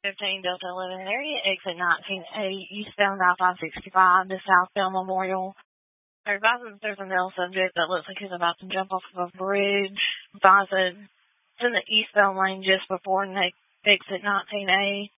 15 Delta 11 area, exit 19A, eastbound I-565 to southbound Memorial. Advise that there's a male subject that looks like he's about to jump off of a bridge. Advise that it's in the eastbound lane just before exit 19A.